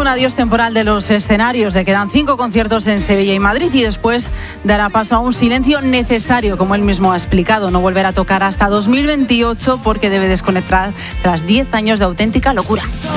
un adiós temporal de los escenarios. Le quedan 5 conciertos en Sevilla y Madrid y después dará paso a un silencio necesario, como él mismo ha explicado. No volverá a tocar hasta 2028 porque debe desconectar tras 10 años de auténtica locura.